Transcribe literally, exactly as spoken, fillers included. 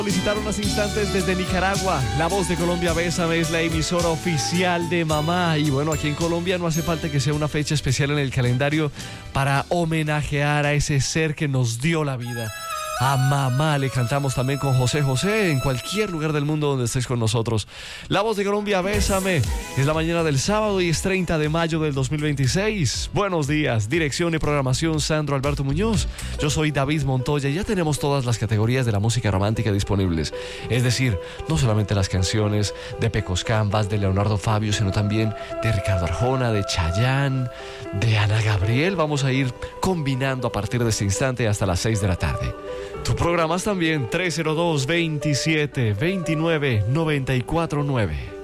Solicitar unos instantes desde Nicaragua. La Voz de Colombia Bésame es la emisora oficial de mamá. Y bueno, aquí en Colombia no hace falta que sea una fecha especial en el calendario para homenajear a ese ser que nos dio la vida. A mamá le cantamos también con José José en cualquier lugar del mundo donde estés con nosotros. La Voz de Colombia Bésame es la mañana del sábado y es treinta de mayo del dos mil veintiséis. Buenos días, dirección y programación Sandro Alberto Muñoz. Yo soy David Montoya y ya tenemos todas las categorías de la música romántica disponibles. Es decir, no solamente las canciones de Pecos Canvas, de Leonardo Fabio, sino también de Ricardo Arjona, de Chayanne, de Ana Gabriel. Vamos a ir combinando a partir de este instante hasta las seis de la tarde. Tu programas también tres cero dos, veintisiete, veintinueve, noventa y cuatro nueve.